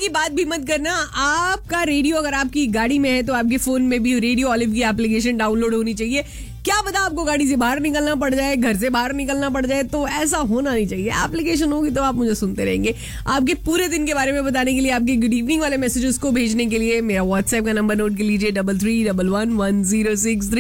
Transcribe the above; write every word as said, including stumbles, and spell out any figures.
की बात भी मत करना। आपका रेडियो अगर आपकी गाड़ी में है तो आपके फोन में भी रेडियो ऑलिव की एप्लीकेशन डाउनलोड होनी चाहिए। क्या पता आपको गाड़ी से बाहर निकलना पड़ जाए, घर से बाहर निकलना पड़ जाए, तो ऐसा होना नहीं चाहिए। एप्लीकेशन होगी तो आप मुझे सुनते रहेंगे। आपके पूरे दिन के बारे में बताने के लिए, आपके गुड इवनिंग वाले मैसेजेस को भेजने के लिए मेरा व्हाट्सएप का नंबर नोट कर लीजिए, double three double one one zero six